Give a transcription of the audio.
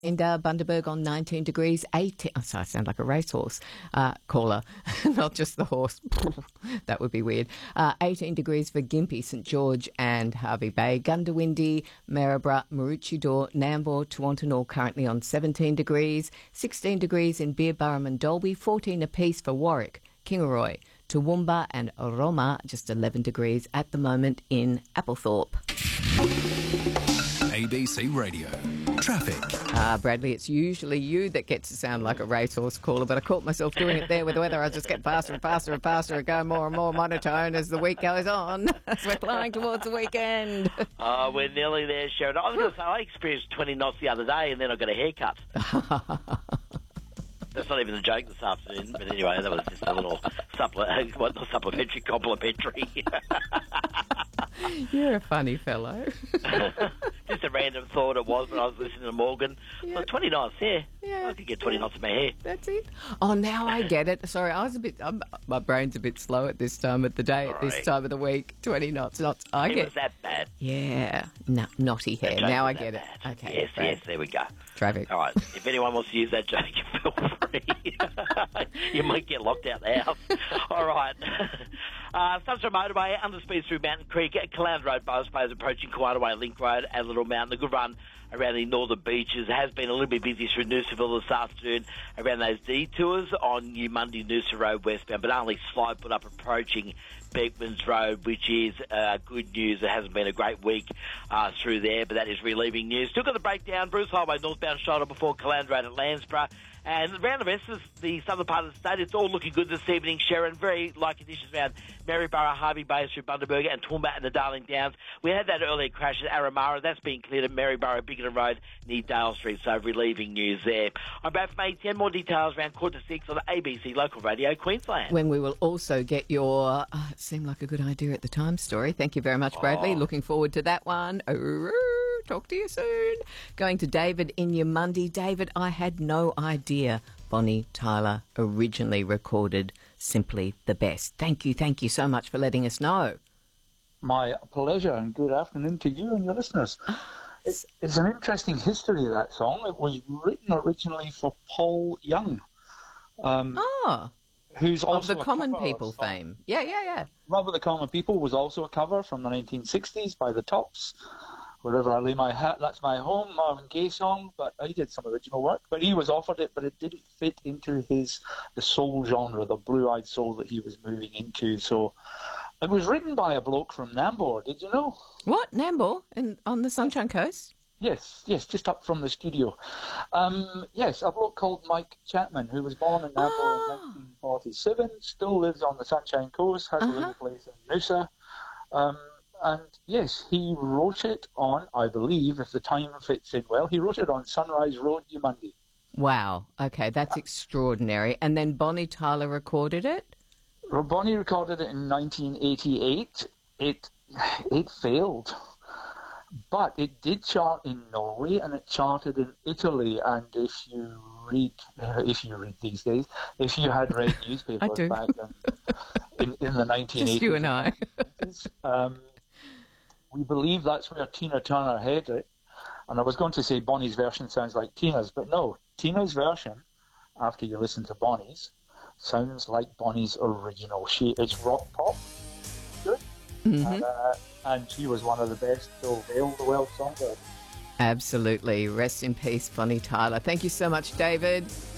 In Bundaberg on 19 degrees, 18... Oh, sorry, I sound like a racehorse caller, not just the horse. That would be weird. 18 degrees for Gympie, St George and Hervey Bay. Gundawindi, Maryborough, Maroochydore, Nambour, Toowontin currently on 17 degrees. 16 degrees in Beerburrum and Dalby. 14 apiece for Warwick, Kingaroy, Toowoomba and Roma. Just 11 degrees at the moment in Applethorpe. ABC Radio. Traffic. Bradley, it's usually you that gets to sound like a racehorse caller, but I caught myself doing it there with the weather. I just get faster and faster and faster and go more and more monotone as the week goes on, as we're flying towards the weekend. Oh, we're nearly there, Sharon. I was going to say, I experienced 20 knots the other day and then I got a haircut. That's not even a joke this afternoon, but anyway, that was just a little supplementary, complimentary. You're a funny fellow. Just a random thought it was when I was listening to Morgan. Yeah. Well, 20 knots, yeah. I could get 20 knots in my hair. That's it. Oh, now I get it. Sorry, my brain's a bit slow at this time of the day, at this time of the week. 20 knots. It was that bad. Yeah. Knotty hair. Now I get it. Bad. Okay. Yes, there we go. Traffic. All right. If anyone wants to use that joke, feel free. You might get locked out the house. All right. Sunshine Motorway, underspeed through Mountain Creek, Caloundra Road, Buzzplays approaching Quietarway Link Road and Little Mountain. A good run around the northern beaches. Has been a little bit busy through Noosaville this afternoon around those detours on New Monday Noosa Road westbound, but only slight put up approaching Beekmans Road, which is good news. It hasn't been a great week through there, but that is relieving news. Still got the breakdown, Bruce Highway northbound shoulder before Caloundra Road at Landsborough. And around the rest of the southern part of the state, it's all looking good this evening, Sharon. Very light conditions around Maryborough, Hervey Bay through Bundaberg and Toowoomba and the Darling Downs. We had that earlier crash at Aramara. That's been cleared at Maryborough, Bickerton Road near Dale Street, so relieving news there. I'm Brad from 10 more details around 5:45 on the ABC Local Radio Queensland. When we will also get your it seemed like a good idea at the time story. Thank you very much, Bradley. Looking forward to that one. Talk to you soon. Going to David in Yamundi. David, I had no idea Bonnie Tyler originally recorded Simply the Best. Thank you so much for letting us know. My pleasure, and good afternoon to you and your listeners. It's an interesting history of that song. It was written originally for Paul Young. Who's also of the Common People fame. Yeah. Love of the Common People was also a cover from the 1960s by the Tops. Wherever I lay my hat, that's my home, Marvin Gaye song, but he did some original work. But he was offered it, but it didn't fit into the soul genre, the blue-eyed soul that he was moving into. So it was written by a bloke from Nambour, did you know? What, Nambour? On the Sunshine Coast? Yes, just up from the studio. Yes, a bloke called Mike Chapman, who was born in Nambour in 1947, still lives on the Sunshine Coast, has a little place in Noosa. And yes, he wrote it on, I believe, if the time fits in well, he wrote it on Sunrise Road, Yamundi. Wow. Okay, that's extraordinary. And then Bonnie Tyler recorded it? Well, Bonnie recorded it in 1988. It failed. But it did chart in Norway and it charted in Italy. And if you read these days, if you had read newspapers back in the 1980s. Just you and I. We believe that's where Tina Turner had it. And I was going to say Bonnie's version sounds like Tina's, but no. Tina's version, after you listen to Bonnie's, sounds like Bonnie's original. It's rock pop. Good. Mm-hmm. And she was one of the best to hail the world songbird. Absolutely. Rest in peace, Bonnie Tyler. Thank you so much, David.